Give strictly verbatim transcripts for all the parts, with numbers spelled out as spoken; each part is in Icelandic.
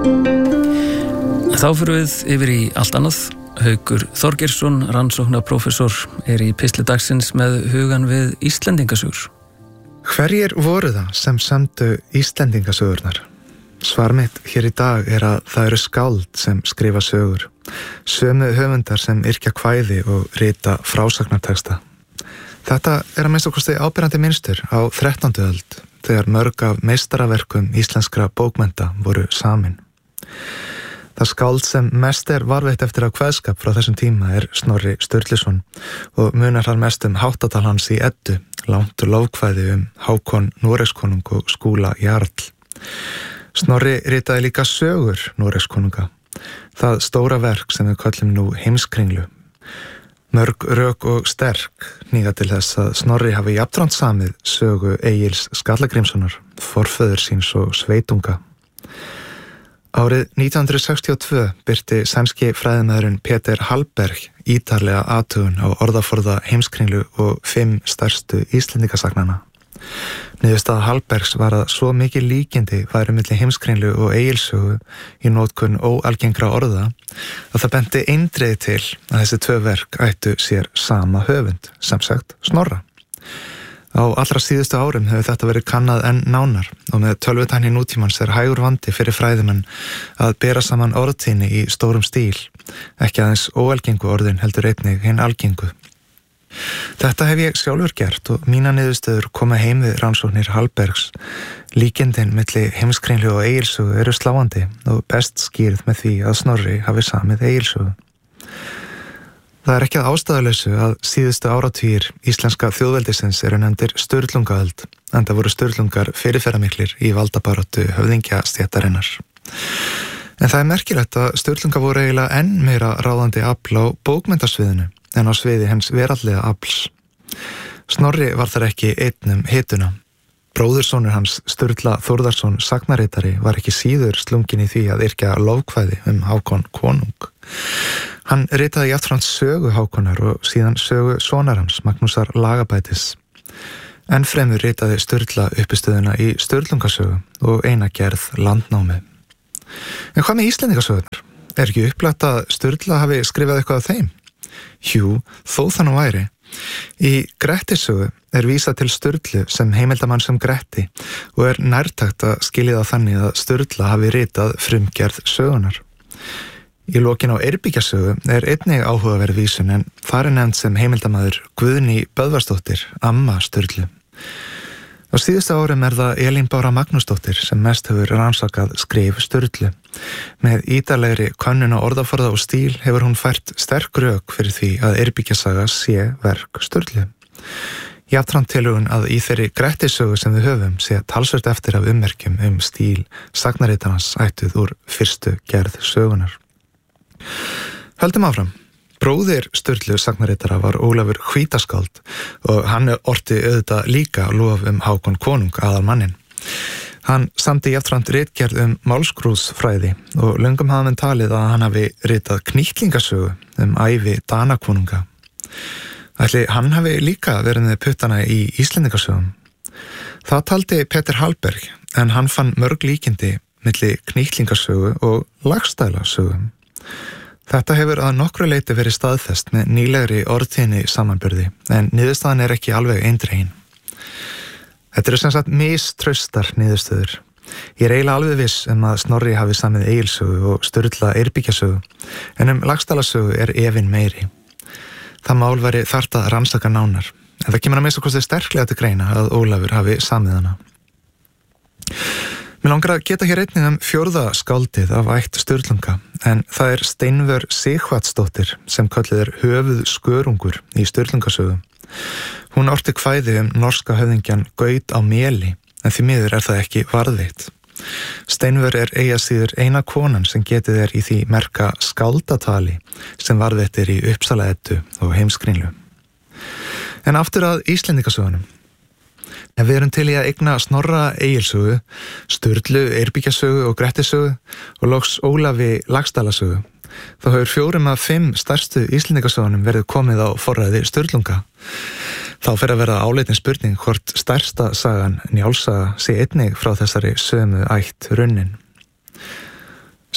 Þá fyrir við yfir í allt annað. Haukur Þorgeirsson, rannsóknarprófessor, er í pistli dagsins með hugan við Íslendingasögur. Hverjir voru það sem semdu Íslendingasögurnar? Svar mitt hér í dag er að það eru skáld sem skrifa sögur. Sömu höfundar sem yrkja kvæði og rita frásagnarteksta. Þetta er að minnsta kosti áberandi mynstur á þrettándu öld, þegar mörg af meistaraverkum íslenskra bókmennta voru samin. Það skáld sem mest er varðveitt eftir á kveðskap frá þessum tíma er Snorri Sturluson og munar hann mest um háttatal hans í Eddu, langt og lofkvæði um Hákon Noregskonung og Skúla Jarl. Snorri ritaði líka sögur Noregskonunga, það stóra verk sem við köllum nú Heimskringlu. Mörg rök og sterk hníga til þess að Snorri hafi jafnframt samið sögu Egils Skallagrímssonar, forföður síns og sveitunga. Árið nítján hundruð sextíu og tvö birti sænski fræðimaðurinn Peter Hallberg ítarlega athugun á orðaforða Heimskringlu og fimm stærstu Íslendingasagnanna. Niðurstaða Hallbergs var að svo mikið líkindi væri milli Heimskringlu og Egilssögu í notkun óalgengra orða að það benti eindreiði til að þessi tvö verk ættu sér sama höfund, sem sagt Snorra. Á allra síðustu árum hefur þetta verið kannað enn nánar og með tölvutækni nútímans er hægur vandi fyrir fræðimenn að bera saman orðtíðni í stórum stíl, ekki aðeins óalgengu orðin heldur einnig hinn algengu. Þetta hef ég sjálfur gert og mína niðurstöður koma heim við rannsóknir Hallbergs. Líkindin milli Heimskringlu og Egilssögu eru sláandi og best skýrð með því að Snorri hafi samið Egilssögu. Það er ekki að ástæðulausu að síðustu áratugir íslenska þjóðveldisins eru nefndir Sturlungaöld, enda voru Sturlungar fyrirferðarmiklir í valdabaráttu höfðingjastéttarinnar. En það er merkilegt að Sturlungar voru eiginlega enn meira ráðandi afl á bókmenntasviðinu en á sviði hens veraldlega afls. Snorri var þar ekki einn um hituna. Bróðursonur hans, Sturla Þórðarson sagnaritari, var ekki síður slungin í því að yrkja lofkvæði um Hákon konung. Hann ritaði jafnframt sögu Hákonar og síðan sögu sonar hans, Magnúsar Lagabætis. Enn fremur ritaði Sturla uppistöðuna í Sturlungasögu og eina gerð Landnámi. En hvað með Íslendingasögurnar? Er ekki upplagt að Sturla hafi skrifað eitthvað af þeim? Jú, þó það nú væri. Í Grettisögu er vísað til Sturlu sem heimildamann sem Gretti og er nærtækt að skilja það þannig að Sturla hafi ritað frumgerð sögunar. Í lokin á Eyrbyggja-sögu er einnig áhugaverð vísun en þar er nefnd sem heimildamaður Guðný Böðvarsdóttir, amma Sturlu. Á síðustu árum er það Elín Bára Magnúsdóttir sem mest hefur rannsakað skrif Sturlu. Með ítarlegri könnun á orðaforða og stíl hefur hún fært sterk rök fyrir því að Eyrbyggja-saga sé verk Sturlu. Jafnframt telur hún að í þeirri Grettisögu sem við höfum sé talsvert eftir af ummerkjum um stíl sagnaritarans ættuð úr fyrstu gerð sögunar. Höldum áfram. Bróðir Sturlu sagnaritara var Ólafur Hvítaskáld og hann orti auðvitað líka lof um Hákon konung aðalmanninn. Hann samdi jafnframt ritgerð um málskrúðsfræði og löngum hafa menn talið að hann hafi ritað Knýtlingasögu um ævi Danakonunga. Ætli hann hafi líka verið með puttana í Íslendingasögum. Það taldi Peter Hallberg en hann fann mörg líkindi milli Knýtlingasögu og Laxdælasögu. Þetta hefur að nokkru leyti verið staðfest með nýlegri orðtíðni samanburði, en niðurstaðan er ekki alveg eindregin. Þetta eru sem sagt mistraustar niðurstöður. Ég er eiginlega alveg viss um að Snorri hafi samið Egilssögu og Sturla Eyrbyggja-sögu, en um Laxdælasögu er efinn meiri. Það mál væri þarft að rannsaka nánar, en það kemur að minnsta kosti sterklega til greina að Ólafur hafi samið hana. Mér langar að geta hér einnig um fjórða skáldið af ætt Sturlunga, en það er Steinvör Sighvatsdóttir sem kölluð er höfuð skörungur í Sturlungasögu. Hún orti kvæði um norska höfðingjan Gaut á Meli, en því miður er það ekki varðveitt. Steinvör er eigi að síður eina konan sem getið er í því merka skáldatali sem varðveitt er í Uppsala Eddu og Heimskringlu. En aftur að Íslendingasögunum. Ef við erum til í að eigna Snorra Egilssögu, Sturlu Eyrbyggja-sögu og Grettisögu og loks Ólafi Laxdælasögu, þá hefur fjórum af fimm stærstu Íslendingasögunum verið komið á forræði Sturlunga. Þá fer að vera áleitin spurning hvort stærsta sagan Njálssaga sé einnig frá þessari sömu ætt runnin.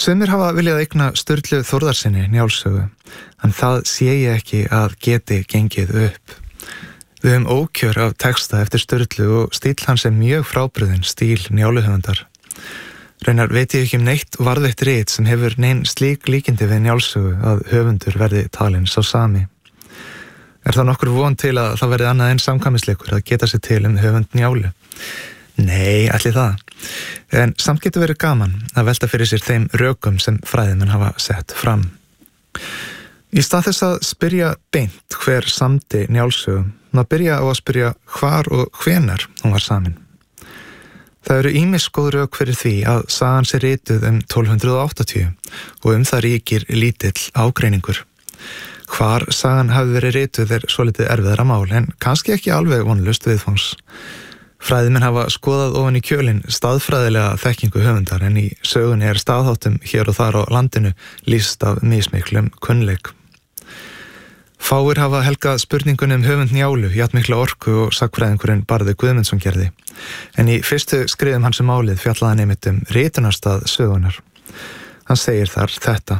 Sumir hafa viljað eigna Sturlu Þórðarsyni Njálssögu, en það sé ég ekki að geti gengið upp. Við höfum ókjör af texta eftir Sturlu og stíl hans er mjög frábrugðinn stíl Njáluhöfundar. Raunar veit ég ekki um neitt varðveitt rit sem hefur nein slík líkindi við Njálssögu að höfundur verði talinn sá sami. Er það nokkur von til að það verði annað en samkvæmisleikur að geta sér til um höfund Njálu? Nei, ætli það. En samt getur verið gaman að velta fyrir sér þeim rökum sem fræðimenn hafa sett fram. Í stað þess að spyrja beint hver samdi Njálssögu, maður byrja á að spyrja hvar og hvenar hún var samin. Það eru ýmis góð rök fyrir því að sagan sé rituð um tólf hundruð áttatíu og um það ríkir lítill ágreiningur. Hvar sagan hafi verið rituð er svolítið erfiðara mál, en kannski ekki alveg vonlaust viðfangs. Fræðimenn hafa skoðað ofan í kjölinn staðfræðilega þekkingu höfundar, en í sögunni er staðháttum hér og þar á landinu lýst af mismiklum kunnleik. Fáir hafa helgað spurningunni um höfund Njálu jafnmikla orku og sagnfræðingurinn Barði Guðmundsson gerði, en í fyrstu skrifum hans um málið fjallaði hann einmitt um ritunarstað sögunar. Hann segir þar þetta: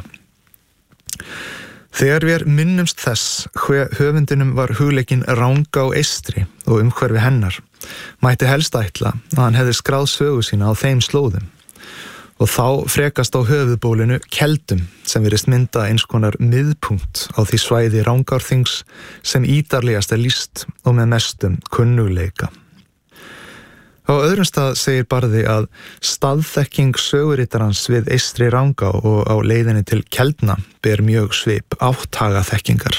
Þegar við minnumst þess hve höfundinum var hugleikinn Rangá eystri og umhverfi hennar, mætti helst ætla að hann hefði skráð sögu sína á þeim slóðum. Og þá frekast á höfuðbólinu Keldum sem virðist mynda eins konar miðpunkt á því svæði Rangárþings sem ítarlegast er lýst og með mestum kunnugleika. Á öðrum stað segir Barði að staðþekking sögurittarans við eystri Rangá og á leiðinni til Keldna ber mjög svip áttagaþekkingar.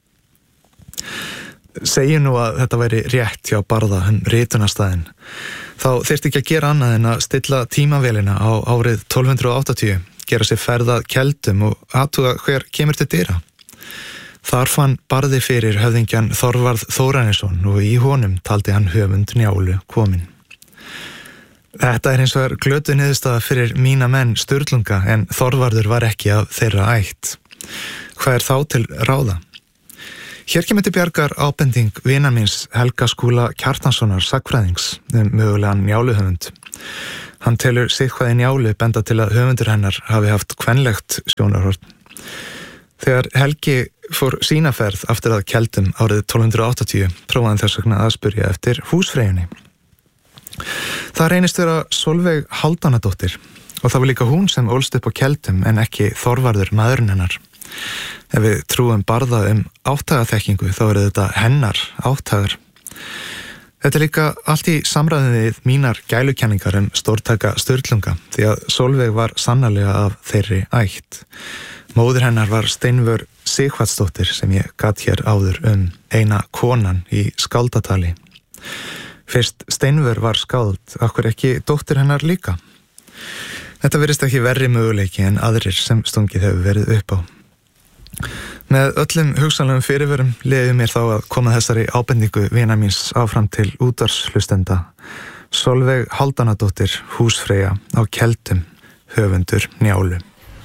Segir nú að þetta væri rétt hjá Barða um ritunarstaðinn, þá þyrfti ekki að gera annað en að stilla tímavélina á árið tólf hundruð áttatíu, gera sér ferð að Keldum og athuga hver kemur til dyra. Þar fann Barði fyrir höfðingjan Þorvarð Þórarinsson og í honum taldi hann höfund Njálu kominn. Þetta er hins vegar glötu niðurstaða fyrir mína menn Sturlunga, en Þorvarður var ekki af þeirra ætt. Hvað er þá til ráða? Hér kemur til bjargar ábending vinar míns Helga Skúla Kjartanssonar sagnfræðings um mögulegan Njáluhöfund. Hann telur sitthvað í Njálu benda til að höfundur hennar hafi haft kvenlegt sjónarhorn. Þegar Helgi fór sína ferð aftur að Keldum árið tólf hundruð áttatíu, prófaði hann þess vegna að spyrja eftir húsfreyjunni. Það reynist vera Solveig Haldanadóttir og það var líka hún sem ólst upp á Keldum en ekki Þorvarður maðurinn hennar. Ef við trúum Barða um áttagaþekkingu þá eru þetta hennar áttagar. Þetta er líka allt í samræðum við mínar gælukenningar um stórtæka Sturlunga, því að Solveig var sannarlega af þeirri ætt. Móðir hennar var Steinvör Sighvatsdóttir sem ég gat hér áður um, eina konan í skáldatali. Fyrst Steinvör var skáld, akkur ekki dóttir hennar líka? Þetta virðist ekki verri möguleiki en aðrir sem stungið hefur verið upp á. Með öllum hugsanlegum fyrirvörum leiði mér þá að koma þessari ábendingu vina míns áfram til útvarpshlustenda. Solveig Haldanadóttir, húsfreyja á Keldum, höfundur Njálu.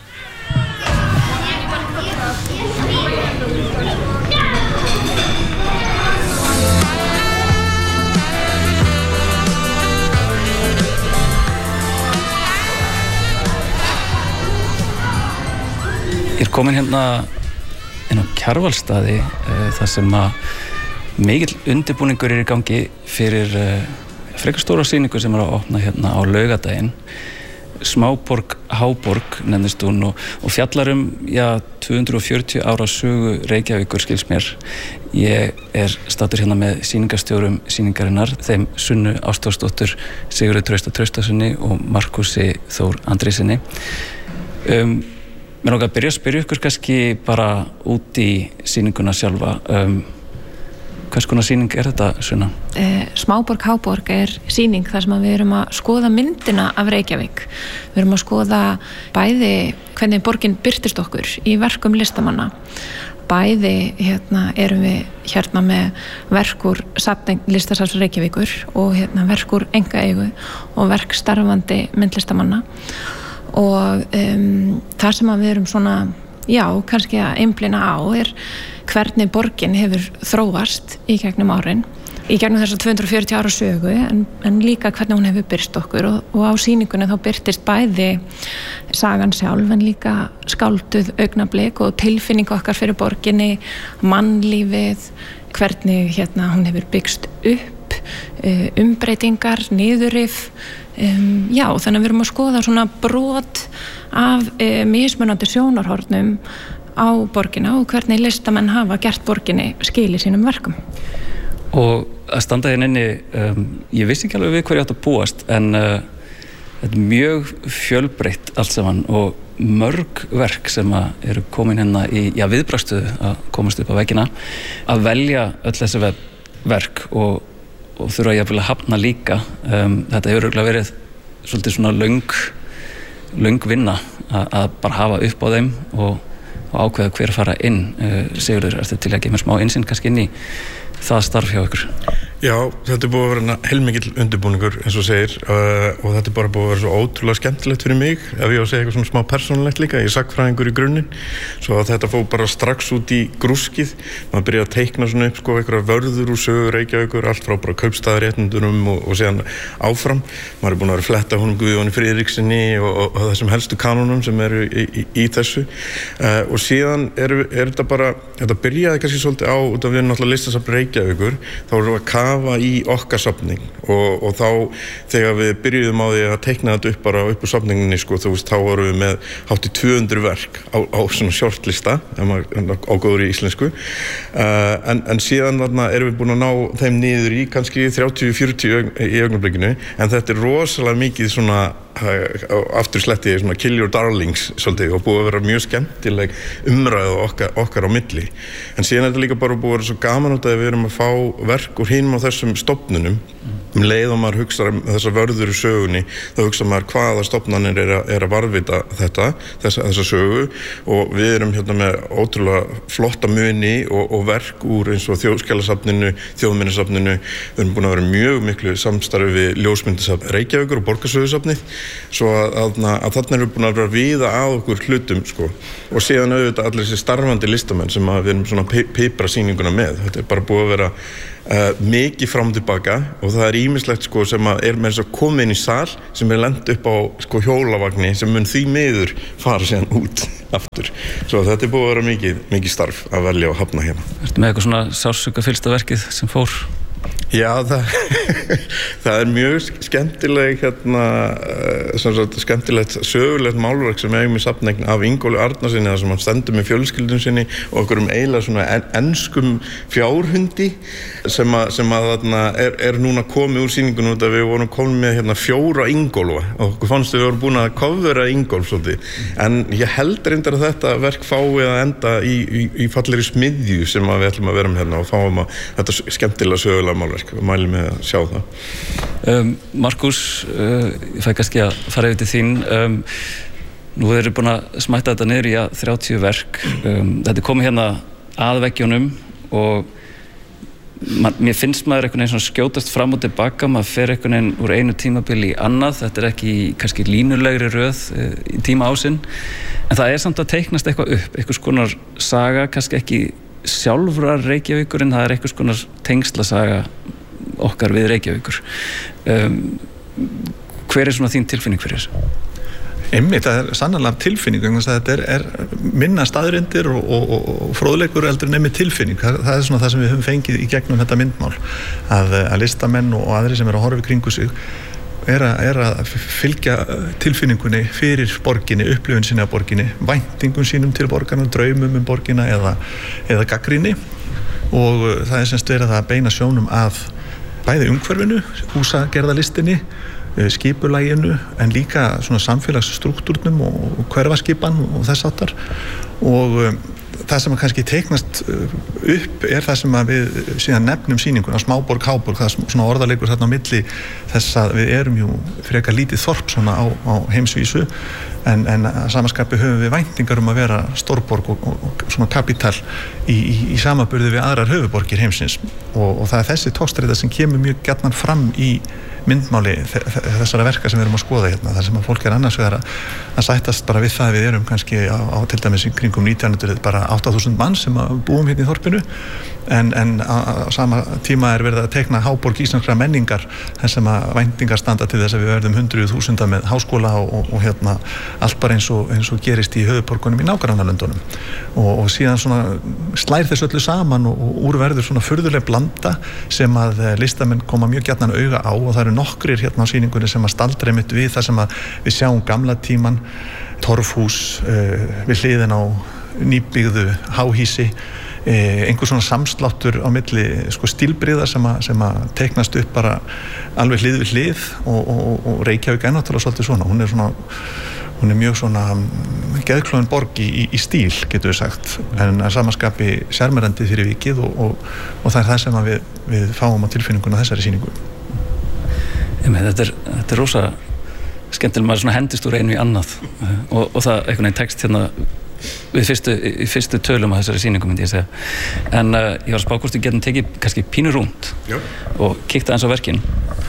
Ég er komin hérna inn á Kjarvalsstaði uh, þar sem að mikill undirbúningur er í gangi fyrir uh, frekar stóra sýningu sem er að opna hérna á laugardaginn. Smáborg Háborg nefnist hún og, og fjallar um já, tvö hundruð fjörutíu ára sögu Reykjavíkur skils mér. Ég er staddur hérna með sýningarstjórum sýningarinnar, þeim Sunnu Ástórsdóttur, Sigurði Trausta Traustasyni og Markusi Þór Andrísinni. Um, Mér langar að byrja að spyrja ykkur kannski bara út í sýninguna sjálfa. Um, hvers konar sýning er þetta, Sunna? Eh, Smáborg Háborg er sýning þar sem við erum að skoða myndina af Reykjavík. Við erum að skoða bæði hvernig borgin birtist okkur í verkum listamanna. Bæði hérna, erum við hérna með verkur listasafns Reykjavíkur og hérna, verkur einkaeigu og verk starfandi myndlistamanna. Og um, það sem við erum svona, já, kannski að einblína á er hvernig borgin hefur þróast í gegnum árin í gegnum þessa tvö hundruð og fjörutíu ára sögu en, en líka hvernig hún hefur birst okkur og, og á sýningunni þá birtist bæði sagan sjálf en líka skálduð augnablik og tilfinning okkar fyrir borginni, mannlífið, hvernig hérna hún hefur byggst upp, umbreytingar, niðurrif, um, já þannig að við erum að skoða svona brot af um, mismunandi sjónarhornum á borgina og hvernig listamenn hafa gert borginni skil í sínum verkum. Og að standa hérna inni, um, ég vissi ekki alveg við hverju átt að búast en uh, þetta er mjög fjölbreytt allt saman og mörg verk sem að eru komin hérna í já, viðbragðsstöðu að komast upp á veggina að velja öll þessi verk og, og þurfa jafnvel að hafna líka. Um, þetta hefur örugglega verið svolítið svona löng, löng vinna að, að bara hafa upp á þeim og, og ákveða hver fara inn. Uh, Sigurður, ertu til að gefa mér smá innsýn kannski inn í það starf hjá ykkur? Já, þetta er búið að vera heilmikill undirbúningur eins og segir uh, og þetta er bara búið að vera svo ótrúlega skemmtilegt fyrir mig ef ég á að segja eitthvað svona smá persónulegt líka, ég er sagnfræðingur í grunninn svo að þetta fór bara strax út í grúskið, maður byrjaði að teikna svona upp sko einhverjar vörður úr sögu Reykjavíkur allt frá bara kaupstaðarréttindunum og, og síðan áfram, maður er búin að vera að fletta honum Guðjóni Friðriksinni og, og, og þessum helstu kanónum sem eru í, í, í þessu uh, og síðan er, er þetta bara, þetta byrjaði kannski svolítið á út af við náttúrulega listasafn Reykjavíkur, þá erum við að kafa í okkar safning og, og þá þegar við byrjuðum á því að teikna þetta upp bara upp úr safninginni sko, þú veist, þá vorum við með hátt í tvö hundruð verk á, á svona shortlista á góðri íslensku uh, en, en síðan þarna erum við búin að ná þeim niður í kannski þrjátíu til fjörutíu í augnablikinu en þetta er rosalega mikið svona aftur sletti svona kill your darlings svolítið og búið að vera mjög skemmtileg umræðu okkar, okkar á milli en síðan er þetta líka bara búið að vera svo gaman út að við erum að fá verk úr hinum á þessum stofnunum um leið og maður hugsa um þessa vörður í sögunni þá hugsa maður hvaða stofnanir er að, er að varðvita þetta þessa, þessa sögu og við erum hérna með ótrúlega flotta muni og, og verk úr eins og Þjóðskjalasafninu Þjóðminjasafninu, við erum búin að vera mjög miklu samstarfi við Ljósmyndasafn Reykjavíkur og Borgarsögusafnið svo að, að, að þarna erum við búin að vera víða að okkur hlutum sko og síðan auðvitað allir þessi starfandi listamenn sem að við erum svona pipra sýninguna með, þetta er bara búið að vera Uh, mikið fram og tilbaka og það er ýmislegt sko sem að er með þess að koma inn í sal sem er lent upp á sko hjólavagni sem mun því miður fara síðan út aftur. Svo þetta er búið að vera mikið, mikið starf að velja og hafna hérna. Ertu með eitthvað svona sársaukafyllsta verkið sem fór? Já, það, það er mjög skemmtileg hérna, sagt, skemmtilegt sögulegt málverk sem eigum í safningin af Ingóli Arnarsinni þar sem hann stendur með fjölskyldum sinni og okkur um eiginlega svona en, enskum fjárhundi sem að, sem að þarna er, er núna komið úr sýningunum út að við vorum komið með hérna fjóra Ingólfa og okkur fannst við vorum búin að covera Ingólf svolítið en ég held reyndar að þetta verk fái að enda í, í, í fallegri smiðju sem að við ætlum að vera með hérna og fáum að þetta skemmtilega sögulega málverk og mæli með að sjá það. Um, Markus, uh, ég fæ kannski að fara yfir til þín. Um, nú erum við búin að smætta þetta niður í að þrjátíu verk. Um, þetta er komið hérna að veggjónum og man, mér finnst maður einhvern veginn svona skjótast fram og tilbaka, maður fer einhvern veginn úr einu tímabili í annað. Þetta er ekki kannski línulegri röð uh, í tíma ásinn, en það er samt að teiknast eitthvað upp, einhvers konar saga, kannski ekki sjálfrar Reykjavíkur en það er einhvers konar tengslasaga okkar við Reykjavíkur. Um, hver er svona þín tilfinning fyrir þessu? Einmitt, það er sannarlega tilfinning þannig að þetta er, er minna staðreyndir og, og, og fróðleikur heldur en einmitt tilfinning. Það, það er svona það sem við höfum fengið í gegnum þetta myndmál að, að listamenn og aðri sem eru að horfa í kringu sig er að, er að fylgja tilfinningunni fyrir borginni, upplifun sinni af borginni, væntingum sínum til borgarna, draumum um borgina eða, eða gagnrýni og það er semst verið að beina sjónum að bæði umhverfinu, húsagerðalistinni, skipulaginu en líka svona samfélagsstruktúrnum og hverfaskipan og þess áttar og það sem að kannski teiknast upp er það sem að við síðan nefnum sýninguna, smáborg, háborg, það er svona orðaleikur þarna á milli þess að við erum jú frekar lítið þorp svona á, á heimsvísu en, en að samaskapi höfum við væntingar um að vera stórborg og, og, og svona kapital í, í, í samaburði við aðrar höfuborgir heimsins og, og það er þessi togstreita sem kemur mjög gjarnan fram í myndmáli þessara verka sem við erum að skoða hérna, þar sem að fólk er annars vegar að, að sættast bara við það að við erum kannski á, á til dæmis í kringum nítján hundruð bara átta þúsund mann sem að búum hérna í þorpinu en, en á, á sama tíma er verið að teikna háborg íslenskra menningar þar sem að væntingar standa til þess að við verðum hundruð þúsunda með háskóla og, og, og hérna allt bara eins og, eins og gerist í höfuborgunum í nágrannalöndunum og, og síðan svona slær þess öllu saman og, og úrverður svona furðuleg blanda sem að listamenn koma mjög gjarnan auga á og það eru nokkrir hérna á sýningunni sem að staldra einmitt við það sem að við sjáum gamla tíman torfhús uh, við hliðin á nýbyggðu háhýsi uh, einhver svona samsláttur á milli sko stílbriða sem að, sem að teiknast upp bara alveg hlið við hlið og, og, og Reykjavík er náttúrulega svolítið svona hún er svona hún er mjög svona geðklóðin borg í, í, í stíl getur við sagt en að samaskapi sjarmerandi fyrir vikið og, og, og það er það sem að við, við fáum á tilfinninguna þessari sýningu. Þetta er, þetta er rosa skemmtilega, maður svona hendist úr einu í annað og, og það einhvern veginn tekst hérna við fyrstu, í fyrstu tölum að þessari sýningu myndi ég segja en uh, ég var að spá hvort við getum tekið kannski pínu rúnd Já. Og kíkta eins á verkin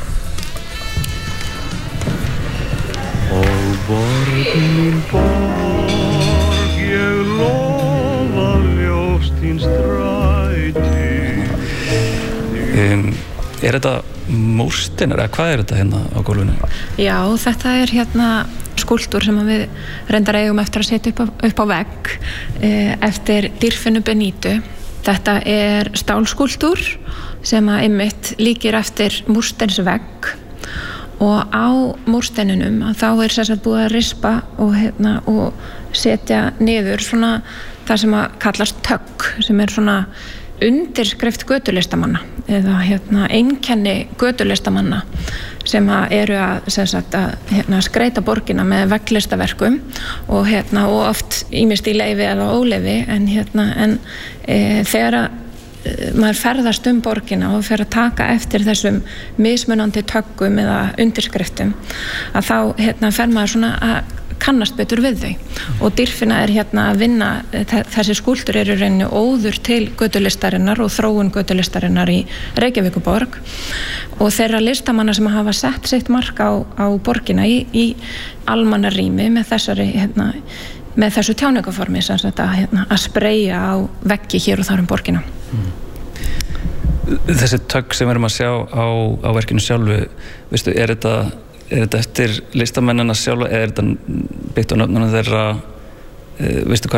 Og borg mín borg ég lofa ljóst þín stræti um, Er þetta múrsteinar, eða hvað er þetta hérna á gólfinu? Já, þetta er hérna skúltúr sem við reyndar eigum eftir að setja upp á, upp á vegg eftir Dyrfinu Benito. Þetta er stálskúltúr sem að einmitt líkir eftir múrsteinsvegg og á múrsteininum að þá er sérstaklega búið að rispa og, hérna, og setja niður svona það sem að kallast tögg sem er svona undirskrift götulistamanna eða hérna einkenni götulistamanna sem að eru að, sem sagt, að hérna, skreita borgina með vegglistaverkum og, hérna, og oft ýmist í leyfi eða óleyfi en, hérna, en e, þegar að e, maður ferðast um borgina og fer að taka eftir þessum mismunandi töggum eða undirskriftum að þá hérna, fer maður svona að kannast betur við þau og Dyrfina er hérna að vinna þessi skúltur eru reyni óður til götulistarinnar og þróun götulistarinnar í Reykjavíkuborg og þeirra listamanna sem hafa sett sitt mark á, á borgina í, í almannarými með þessari hérna, með þessu tjáningaformi sem þetta hérna, að spreyja á veggi hér og þar um borgina mm. Þessi tögg sem við erum að sjá á, á verkinu sjálfu veistu, er þetta Er þetta eftir listamennina sjálfa eða er þetta byggt á nöfnunum þeirra, veistu hvað